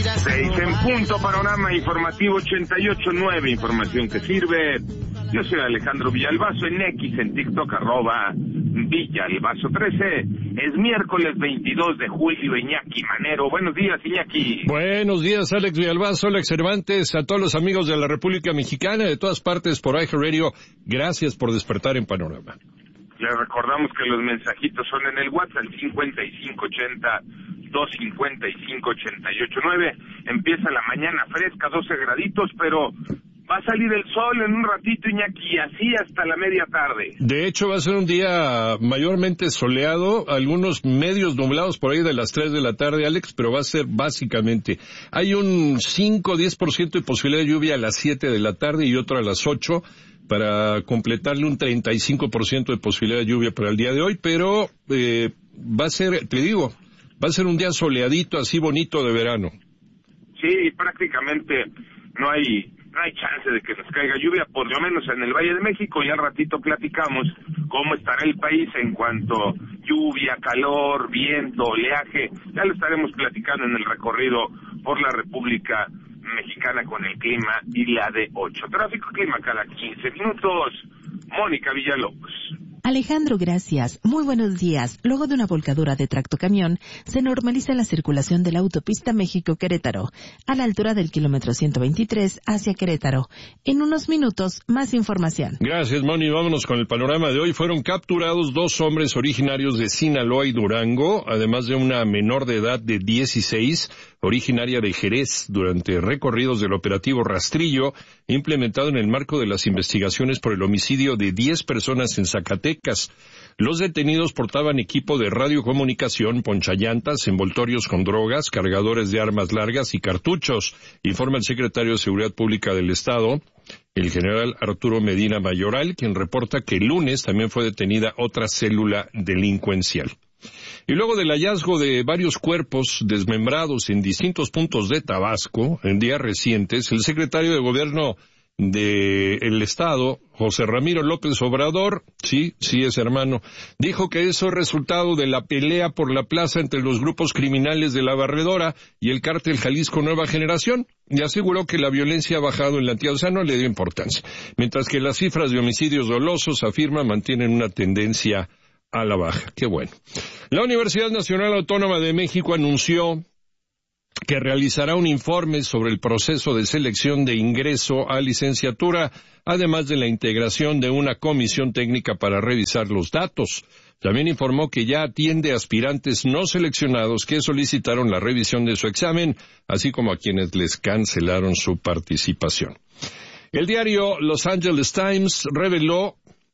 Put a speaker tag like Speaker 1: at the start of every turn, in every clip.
Speaker 1: 6 en punto, panorama informativo 88.9, información que sirve. Yo soy Alejandro Villalbazo, en X, en TikTok, @Villalbazo13. Es miércoles 22 de julio, Iñaki Manero. Buenos días, Iñaki.
Speaker 2: Buenos días, Alex Villalbazo, Alex Cervantes, a todos los amigos de la República Mexicana, de todas partes por iHeartRadio. Gracias por despertar en Panorama.
Speaker 1: Les recordamos que los mensajitos son en el WhatsApp, 5580-255-88.9. Empieza la mañana fresca, 12 graditos, pero va a salir el sol en un ratito, Iñaki, y así hasta la media tarde.
Speaker 2: De hecho, va a ser un día mayormente soleado, algunos medios nublados por ahí de las 3 de la tarde, Alex, pero va a ser básicamente, hay un 5-10% de posibilidad de lluvia a las 7 de la tarde y otro a las 8, para completarle un 35% de posibilidad de lluvia para el día de hoy, pero va a ser, te digo, va a ser un día soleadito, así bonito de verano.
Speaker 1: Sí, prácticamente no hay chance de que nos caiga lluvia, por lo menos en el Valle de México, y al ratito platicamos cómo estará el país en cuanto lluvia, calor, viento, oleaje. Ya lo estaremos platicando en el recorrido por la República Mexicana con el clima y la de 8. Tráfico clima cada 15 minutos. Mónica Villalobos.
Speaker 3: Alejandro, gracias. Muy buenos días. Luego de una volcadura de tractocamión, se normaliza la circulación de la autopista México-Querétaro, a la altura del kilómetro 123 hacia Querétaro. En unos minutos, más información.
Speaker 2: Gracias, Moni. Vámonos con el panorama de hoy. Fueron capturados 2 hombres originarios de Sinaloa y Durango, además de una menor de edad de 16, originaria de Jerez, durante recorridos del operativo Rastrillo, implementado en el marco de las investigaciones por el homicidio de 10 personas en Zacatecas. Los detenidos portaban equipo de radiocomunicación, ponchallantas, envoltorios con drogas, cargadores de armas largas y cartuchos, informa el secretario de Seguridad Pública del Estado, el general Arturo Medina Mayoral, quien reporta que el lunes también fue detenida otra célula delincuencial. Y luego del hallazgo de varios cuerpos desmembrados en distintos puntos de Tabasco en días recientes, el secretario de Gobierno del Estado, José Ramiro López Obrador, sí es hermano, dijo que eso es resultado de la pelea por la plaza entre los grupos criminales de La Barredora y el cártel Jalisco Nueva Generación, y aseguró que la violencia ha bajado en la entidad, o sea, no le dio importancia, mientras que las cifras de homicidios dolosos, afirma, mantienen una tendencia a la baja. Qué bueno. La Universidad Nacional Autónoma de México anunció que realizará un informe sobre el proceso de selección de ingreso a licenciatura, además de la integración de una comisión técnica para revisar los datos. También informó que ya atiende a aspirantes no seleccionados que solicitaron la revisión de su examen, así como a quienes les cancelaron su participación. El diario Los Angeles Times reveló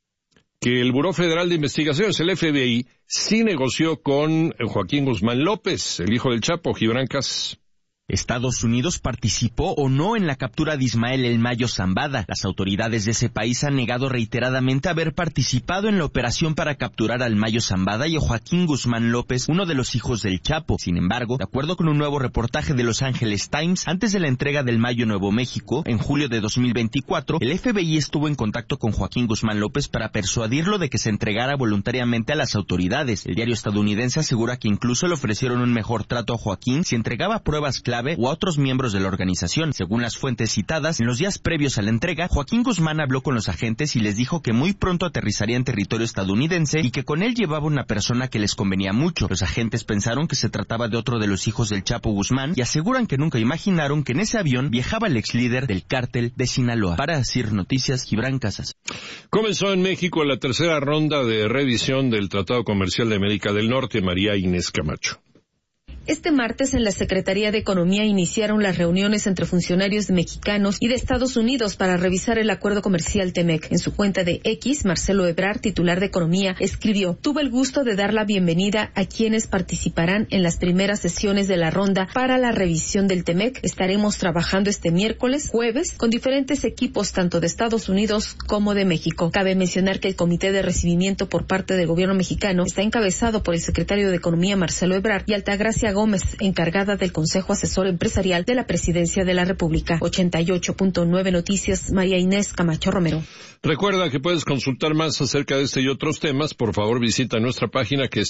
Speaker 2: que el Buró Federal de Investigaciones, el FBI, sí negoció con Joaquín Guzmán López, el hijo del Chapo. Gibran Casas.
Speaker 4: Estados Unidos participó o no en la captura de Ismael El Mayo Zambada. Las autoridades de ese país han negado reiteradamente haber participado en la operación para capturar al Mayo Zambada y a Joaquín Guzmán López, uno de los hijos del Chapo. Sin embargo, de acuerdo con un nuevo reportaje de Los Angeles Times, antes de la entrega del Mayo Nuevo México, en julio de 2024, el FBI estuvo en contacto con Joaquín Guzmán López para persuadirlo de que se entregara voluntariamente a las autoridades. El diario estadounidense asegura que incluso le ofrecieron un mejor trato a Joaquín si entregaba pruebas clave o a otros miembros de la organización. Según las fuentes citadas, en los días previos a la entrega, Joaquín Guzmán habló con los agentes y les dijo que muy pronto aterrizaría en territorio estadounidense y que con él llevaba una persona que les convenía mucho. Los agentes pensaron que se trataba de otro de los hijos del Chapo Guzmán y aseguran que nunca imaginaron que en ese avión viajaba el ex líder del cártel de Sinaloa. Para Asir Noticias, Gibran Casas.
Speaker 2: Comenzó en México la tercera ronda de revisión del Tratado Comercial de América del Norte. María Inés Camacho.
Speaker 5: Este martes en la Secretaría de Economía iniciaron las reuniones entre funcionarios mexicanos y de Estados Unidos para revisar el acuerdo comercial TEMEC. En su cuenta de X, Marcelo Ebrard, titular de Economía, escribió: tuve el gusto de dar la bienvenida a quienes participarán en las primeras sesiones de la ronda para la revisión del TEMEC. Estaremos trabajando este miércoles, jueves, con diferentes equipos tanto de Estados Unidos como de México. Cabe mencionar que el comité de recibimiento por parte del gobierno mexicano está encabezado por el secretario de Economía, Marcelo Ebrard, y Altagracia Gómez, encargada del Consejo Asesor Empresarial de la Presidencia de la República. 88.9 Noticias, María Inés Camacho Romero.
Speaker 2: Recuerda que puedes consultar más acerca de este y otros temas. Por favor, visita nuestra página que es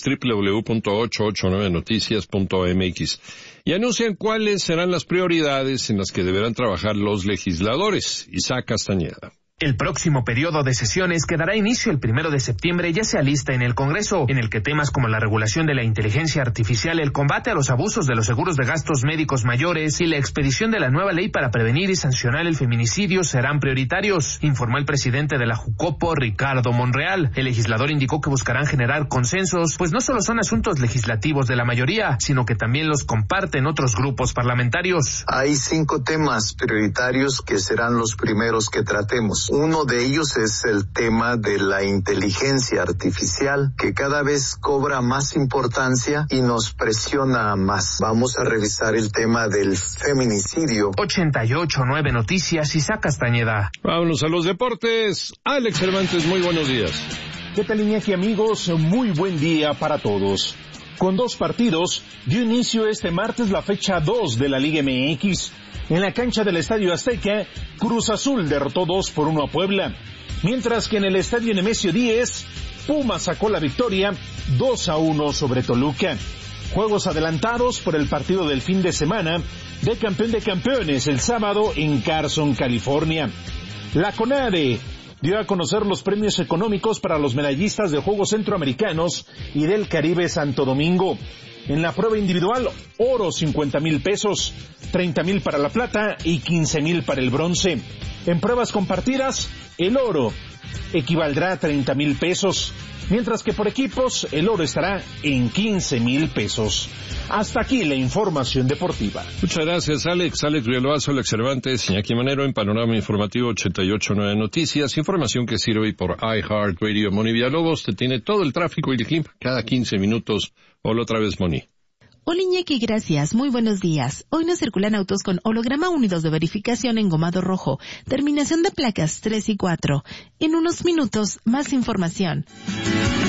Speaker 2: www.889noticias.mx y anuncian cuáles serán las prioridades en las que deberán trabajar los legisladores. Isaac Castañeda.
Speaker 6: El próximo periodo de sesiones que dará inicio el 1 de septiembre ya se alista en el Congreso, en el que temas como la regulación de la inteligencia artificial, el combate a los abusos de los seguros de gastos médicos mayores y la expedición de la nueva ley para prevenir y sancionar el feminicidio serán prioritarios, informó el presidente de la Jucopo, Ricardo Monreal. El legislador indicó que buscarán generar consensos, pues no solo son asuntos legislativos de la mayoría, sino que también los comparten otros grupos parlamentarios.
Speaker 7: Hay 5 temas prioritarios que serán los primeros que tratemos. Uno de ellos es el tema de la inteligencia artificial, que cada vez cobra más importancia y nos presiona más. Vamos a revisar el tema del feminicidio.
Speaker 6: 88.9 Noticias, Isaac Castañeda.
Speaker 2: Vámonos a los deportes. Alex Cervantes, muy buenos días.
Speaker 8: ¿Qué tal, Iñaki, amigos? Muy buen día para todos. Con 2 partidos, dio inicio este martes la fecha 2 de la Liga MX. En la cancha del Estadio Azteca, Cruz Azul derrotó 2-1 a Puebla, mientras que en el Estadio Nemesio 10, Pumas sacó la victoria 2-1 sobre Toluca. Juegos adelantados por el partido del fin de semana de Campeón de Campeones el sábado en Carson, California. La CONADE dio a conocer los premios económicos para los medallistas de Juegos Centroamericanos y del Caribe Santo Domingo. En la prueba individual, oro 50,000 pesos, 30,000 para la plata y 15,000 para el bronce. En pruebas compartidas, el oro equivaldrá a 30,000 pesos, mientras que por equipos el oro estará en 15,000 pesos. Hasta aquí la información deportiva.
Speaker 2: Muchas gracias, Alex. Alex Villalbazo, Alex Cervantes, Iñaki Manero en Panorama Informativo 88.9 Noticias. Información que sirve por iHeartRadio. Moni Villalobos te tiene todo el tráfico y el clima cada 15 minutos. Hola otra vez, Moni.
Speaker 3: Hola, Iñaki, gracias. Muy buenos días. Hoy no circulan autos con holograma unidos de verificación engomado rojo. Terminación de placas 3 y 4. En unos minutos, más información.